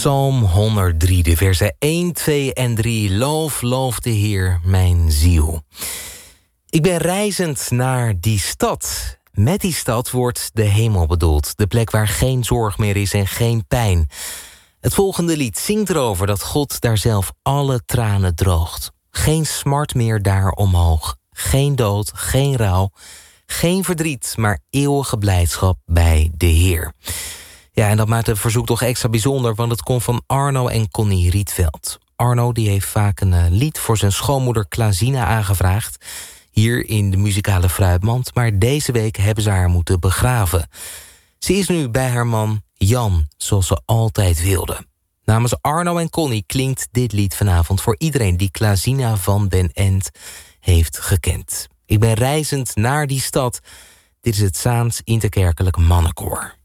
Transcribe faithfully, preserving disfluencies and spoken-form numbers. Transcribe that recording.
Psalm honderddrie, de versen één, twee en drie. Loof, loof de Heer, mijn ziel. Ik ben reizend naar die stad. Met die stad wordt de hemel bedoeld. De plek waar geen zorg meer is en geen pijn. Het volgende lied zingt erover dat God daar zelf alle tranen droogt. Geen smart meer daar omhoog. Geen dood, geen rouw. Geen verdriet, maar eeuwige blijdschap bij de Heer. Ja, en dat maakt het verzoek toch extra bijzonder, want het komt van Arno en Connie Rietveld. Arno die heeft vaak een uh, lied voor zijn schoonmoeder Klazina aangevraagd, hier in de muzikale fruitmand, maar deze week hebben ze haar moeten begraven. Ze is nu bij haar man Jan, zoals ze altijd wilde. Namens Arno en Connie klinkt dit lied vanavond voor iedereen die Klazina van Den End heeft gekend. Ik ben reizend naar die stad. Dit is het Zaans Interkerkelijk Mannenkoor.